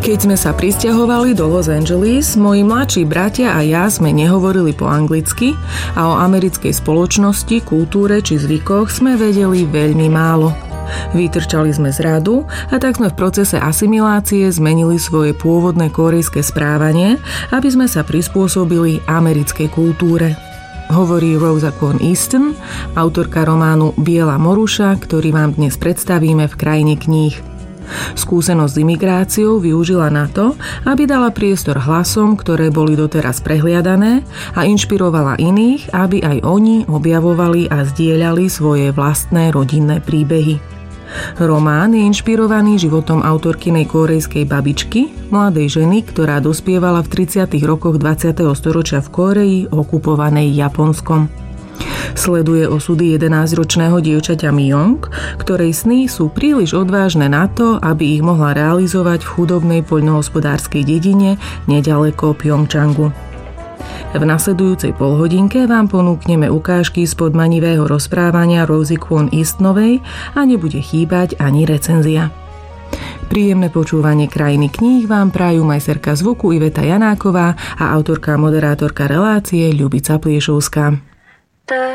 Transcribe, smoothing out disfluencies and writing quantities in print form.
Keď sme sa prisťahovali do Los Angeles, moji mladší bratia a ja sme nehovorili po anglicky a o americkej spoločnosti, kultúre či zvykoch sme vedeli veľmi málo. Vytrčali sme z radu a tak sme v procese asimilácie zmenili svoje pôvodné kórejské správanie, aby sme sa prispôsobili americkej kultúre. Hovorí Rosa Kwon Easton, autorka románu Biela moruša, ktorý vám dnes predstavíme v krajine kníh. Skúsenosť s imigráciou využila na to, aby dala priestor hlasom, ktoré boli doteraz prehliadané, a inšpirovala iných, aby aj oni objavovali a zdieľali svoje vlastné rodinné príbehy. Román je inšpirovaný životom autorkynej kórejskej babičky, mladej ženy, ktorá dospievala v 30. rokoch 20. storočia v Kórei, okupovanej Japonskom. Sleduje osudy 11-ročného dievčaťa Myung, ktorej sny sú príliš odvážne na to, aby ich mohla realizovať v chudobnej poľnohospodárskej dedine neďaleko Pjongčangu. V nasledujúcej polhodinke vám ponúkneme ukážky z podmanivého rozprávania Rosy Kwon Eastonovej a nebude chýbať ani recenzia. Príjemné počúvanie krajiny kníh vám prajú majsterka zvuku Iveta Janáková a autorka a moderátorka relácie Ľubica Pliešovská.